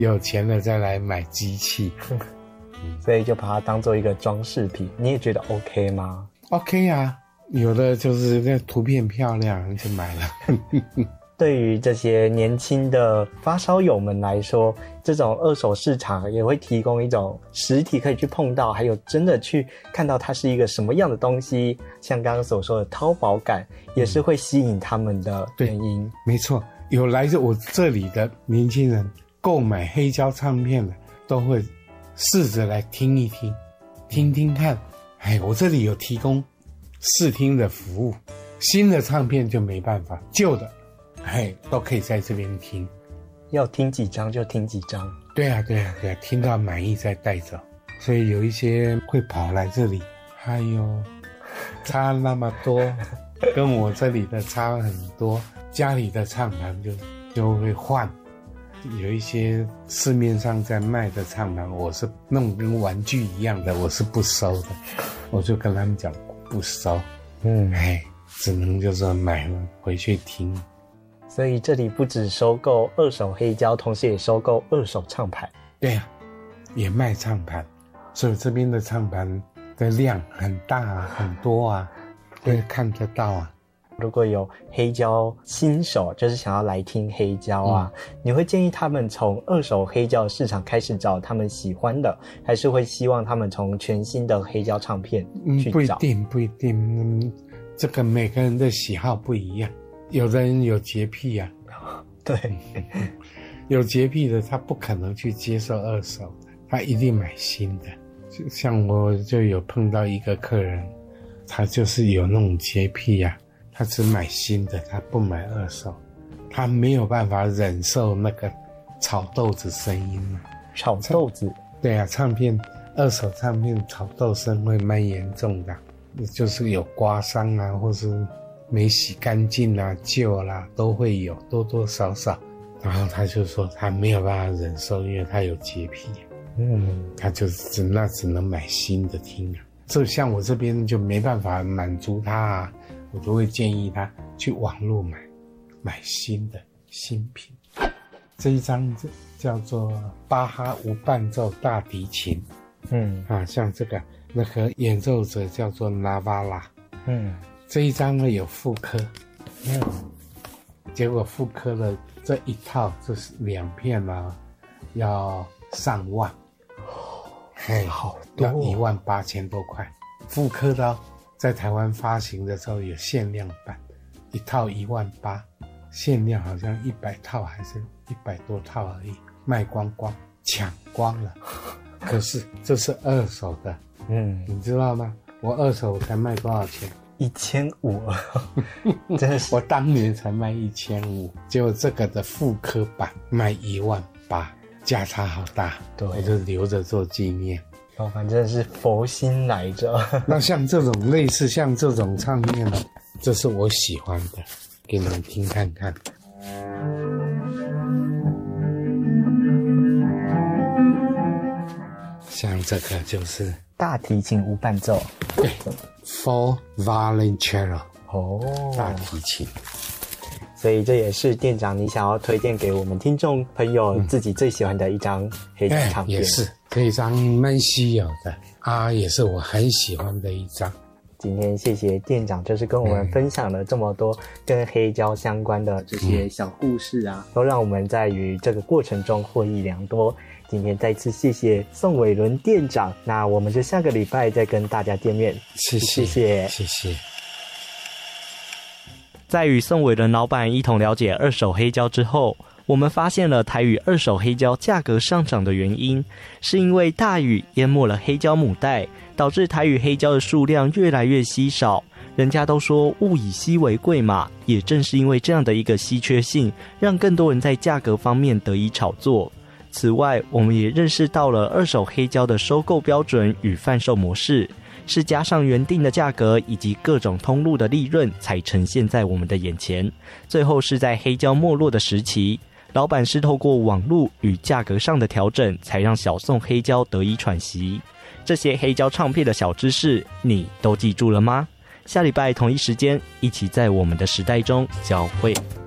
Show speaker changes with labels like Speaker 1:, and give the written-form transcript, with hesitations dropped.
Speaker 1: 有钱了再来买机器。
Speaker 2: 所以就把它当做一个装饰品。你也觉得 OK 吗？
Speaker 1: OK 啊，有的就是那图片漂亮就买了。
Speaker 2: 对于这些年轻的发烧友们来说，这种二手市场也会提供一种实体可以去碰到，还有真的去看到它是一个什么样的东西，像刚刚所说的淘宝感，也是会吸引他们的原因。
Speaker 1: 没错，有来自我这里的年轻人购买黑胶唱片的，都会试着来听一听，听听看。我这里有提供试听的服务，新的唱片就没办法，旧的都可以在这边听，
Speaker 2: 要听几张就听几张。
Speaker 1: 对啊，听到满意再带走。所以有一些会跑来这里，哎呦，差那么多，跟我这里的差很多。家里的唱盘就会换，有一些市面上在卖的唱盘，我是弄跟玩具一样的，我是不收的。我就跟他们讲不收，只能就是买了回去听。
Speaker 2: 所以这里不只收购二手黑胶，同时也收购二手唱盘。
Speaker 1: 对啊，也卖唱盘，所以这边的唱盘的量很大啊，很多啊，会看得到啊。
Speaker 2: 如果有黑胶新手，就是想要来听黑胶啊，你会建议他们从二手黑胶市场开始找他们喜欢的，还是会希望他们从全新的黑胶唱片去找？
Speaker 1: 不一定，这个每个人的喜好不一样。有的人有洁癖啊，
Speaker 2: 对，
Speaker 1: 有洁癖的他不可能去接受二手的，他一定买新的。像我就有碰到一个客人，他就是有那种洁癖啊，他只买新的，他不买二手，他没有办法忍受那个炒豆子声音啊。
Speaker 2: 炒豆子？
Speaker 1: 对啊，二手唱片炒豆声会蛮严重的，就是有刮伤啊，或是没洗干净啊，旧啦都会有，多多少少。然后他就说他没有办法忍受，因为他有洁癖，他就只能买新的听啊。这像我这边就没办法满足他啊，我就会建议他去网络买新的新品。这一张叫做巴哈无伴奏大提琴，像这个那个演奏者叫做纳瓦拉，这一张呢有复刻，结果复刻了这一套，这是2片啊，要上万，
Speaker 2: 好多，
Speaker 1: 要18000多块。复刻的在台湾发行的时候有限量版，一套18000，限量好像100套还是100多套而已，卖光光，抢光了。可是这是二手的，你知道吗？我二手才卖多少钱
Speaker 2: ？1500，真的是。
Speaker 1: 我当年才卖1500，结果这个的复刻版卖18000，价差好大。对，我就留着做纪念。
Speaker 2: 老板真的是佛心来着。
Speaker 1: 那像这种类似像这种唱片呢，这是我喜欢的，给你们听看看。像这个就是
Speaker 2: 大提琴无伴奏，
Speaker 1: 对 ，For Violoncello， 大提琴。
Speaker 2: 所以这也是店长你想要推荐给我们听众朋友自己最喜欢的一张黑胶唱片。
Speaker 1: 也是这一张蛮稀有的啊，也是我很喜欢的一张。
Speaker 2: 今天谢谢店长，就是跟我们分享了这么多跟黑胶相关的这些小故事啊，都让我们在于这个过程中获益良多。今天再次谢谢宋伟伦店长，那我们就下个礼拜再跟大家见面。谢谢。在与宋伟伦老板一同了解二手黑胶之后，我们发现了台语二手黑胶价格上涨的原因，是因为大雨淹没了黑胶母带，导致台语黑胶的数量越来越稀少。人家都说物以稀为贵嘛，也正是因为这样的一个稀缺性，让更多人在价格方面得以炒作。此外，我们也认识到了二手黑胶的收购标准与贩售模式，是加上原定的价格以及各种通路的利润才呈现在我们的眼前。最后是在黑胶没落的时期，老板是透过网络与价格上的调整，才让小宋黑胶得以喘息。这些黑胶唱片的小知识，你都记住了吗？下礼拜同一时间，一起在我们的时代中交汇。